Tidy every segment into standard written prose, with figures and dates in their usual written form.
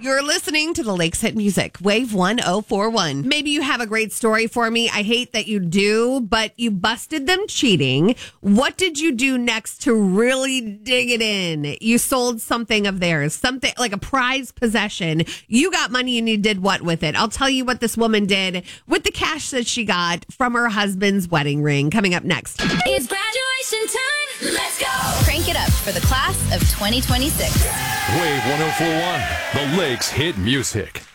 You're listening to the Lakes Hit Music, Wave 1041. Maybe you have a great story for me. I hate that you do, but you busted them cheating. What did you do next to really dig it in? You sold something of theirs, something like a prized possession. You got money and you did what with it? I'll tell you what this woman did with the cash that she got from her husband's wedding ring. Coming up next. It's graduation time. Let's go. Crank it up for the class of 2026. Wave 1041, the Lakes Hit Music.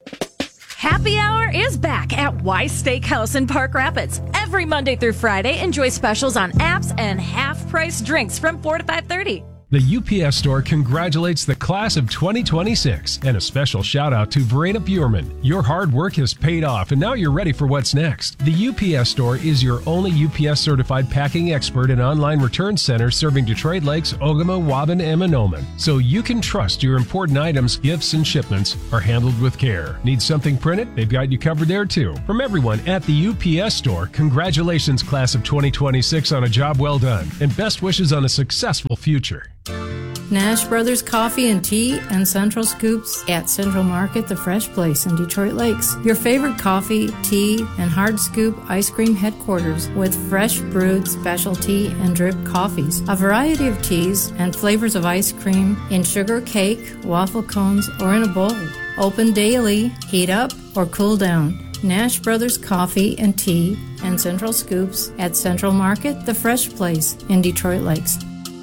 Happy Hour is back at Wise Steakhouse in Park Rapids. Every Monday through Friday, enjoy specials on apps and half-price drinks from 4 to 5:30. The UPS Store congratulates the class of 2026 and a special shout out to Verena Buurman. Your hard work has paid off and now you're ready for what's next. The UPS Store is your only UPS certified packing expert and online return center serving Detroit Lakes, Ogama, Waban, and Mahnomen. So you can trust your important items, gifts, and shipments are handled with care. Need something printed? They've got you covered there too. From everyone at the UPS Store, congratulations class of 2026 on a job well done and best wishes on a successful future. Nash Brothers Coffee and Tea and Central Scoops at Central Market, the Fresh Place in Detroit Lakes. Your favorite coffee, tea, and hard scoop ice cream headquarters with fresh brewed specialty and drip coffees. A variety of teas and flavors of ice cream in sugar cake, waffle cones, or in a bowl. Open daily, heat up, or cool down. Nash Brothers Coffee and Tea and Central Scoops at Central Market, the Fresh Place in Detroit Lakes.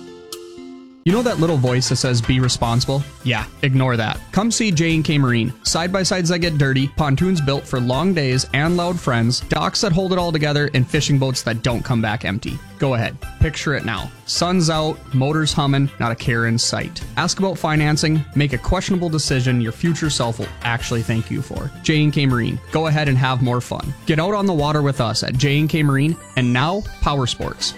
You know that little voice that says be responsible? Yeah, ignore that. Come see J&K Marine. Side-by-sides that get dirty, pontoons built for long days and loud friends, docks that hold it all together, and fishing boats that don't come back empty. Go ahead. Picture it now. Sun's out, motors humming, not a care in sight. Ask about financing, make a questionable decision your future self will actually thank you for. J&K Marine. Go ahead and have more fun. Get out on the water with us at J&K Marine and now Power Sports.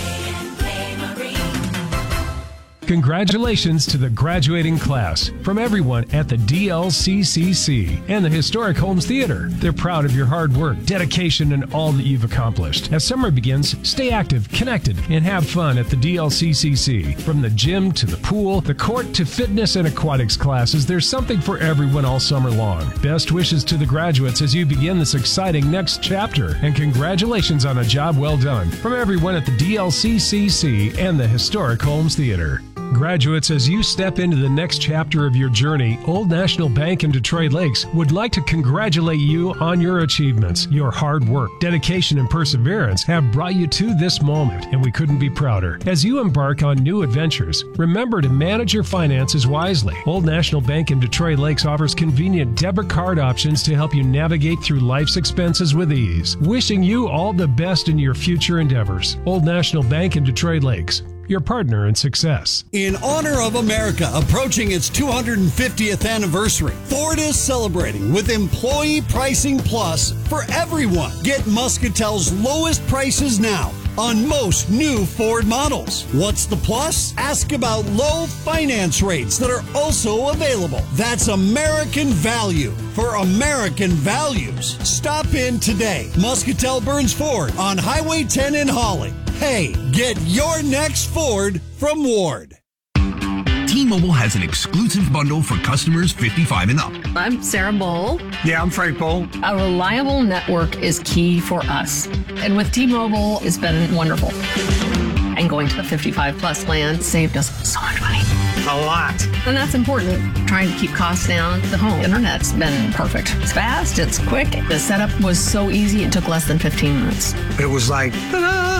Congratulations to the graduating class from everyone at the DLCCC and the Historic Holmes Theater. They're proud of your hard work, dedication, and all that you've accomplished. As summer begins, stay active, connected, and have fun at the DLCCC. From the gym to the pool, the court to fitness and aquatics classes, there's something for everyone all summer long. Best wishes to the graduates as you begin this exciting next chapter, and congratulations on a job well done from everyone at the DLCCC and the Historic Holmes Theater. Graduates, as you step into the next chapter of your journey, Old National Bank in Detroit Lakes would like to congratulate you on your achievements. Your hard work, dedication, and perseverance have brought you to this moment, and we couldn't be prouder. As you embark on new adventures, remember to manage your finances wisely. Old National Bank in Detroit Lakes offers convenient debit card options to help you navigate through life's expenses with ease. Wishing you all the best in your future endeavors. Old National Bank in Detroit Lakes, your partner in success. In honor of America approaching its 250th anniversary, Ford is celebrating with Employee Pricing Plus for everyone. Get Muscatel's lowest prices now on most new Ford models. What's the plus? Ask about low finance rates that are also available. That's American value for American values. Stop in today. Muscatel Burns Ford on Highway 10 in Holly. Hey, get your next Ford from Ward. T-Mobile has an exclusive bundle for customers 55 and up. I'm Sarah Bowl. Yeah, I'm Frank Bowl. A reliable network is key for us. And with T-Mobile, it's been wonderful. And going to the 55 plus plan saved us so much money. A lot. And that's important. Trying to keep costs down. The home internet's been perfect. It's fast, it's quick. The setup was so easy, it took less than 15 minutes. It was like, ta-da!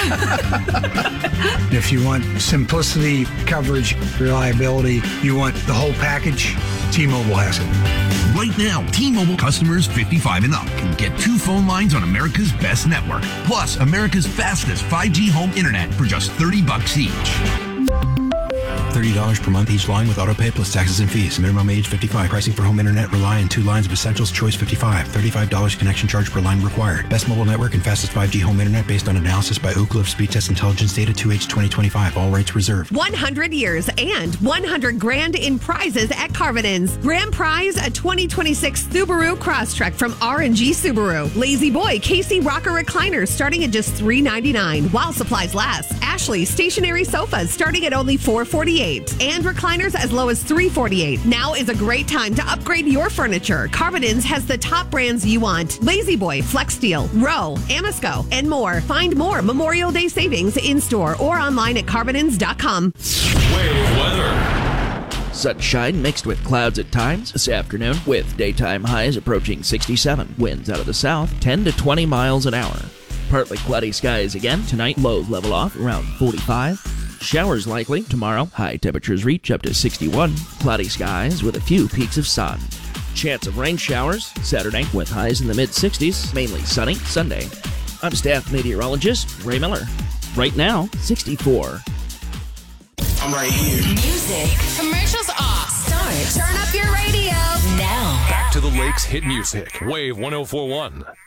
If you want simplicity, coverage, reliability, you want the whole package, T-Mobile has it. Right now, T-Mobile customers 55 and up can get 2 phone lines on America's best network, plus America's fastest 5G home internet for just $30 each. $30 per month each line with auto pay plus taxes and fees. Minimum age 55. Pricing for home internet rely on 2 lines of Essentials Choice 55. $35 connection charge per line required. Best mobile network and fastest 5G home internet based on analysis by Oak Cliff Speed Test Intelligence Data 2H 2025. All rights reserved. 100 years and 100 grand in prizes at Carvinens. Grand prize, a 2026 Subaru Crosstrek from R&G Subaru. Lazy Boy Casey Rocker recliners starting at just $399 while supplies last. Ashley stationary sofas starting at only $448. $248. And recliners as low as $348. Now is a great time to upgrade your furniture. Carbonins has the top brands you want. Lazy Boy, Flex Steel, Row, Amisco, and more. Find more Memorial Day savings in-store or online at carbonins.com. Wave weather. Sunshine mixed with clouds at times this afternoon, with daytime highs approaching 67. Winds out of the south, 10 to 20 miles an hour. Partly cloudy skies again tonight. Lows level off around 45. Showers likely tomorrow. High temperatures reach up to 61. Cloudy skies with a few peaks of sun. Chance of rain showers Saturday with highs in the mid-60s. Mainly sunny Sunday. I'm staff meteorologist Ray Miller. Right now, 64. I'm right here. Music. Commercials off. Start. Turn up your radio. Now. Back to the Lakes Hit Music. Wave 104.1.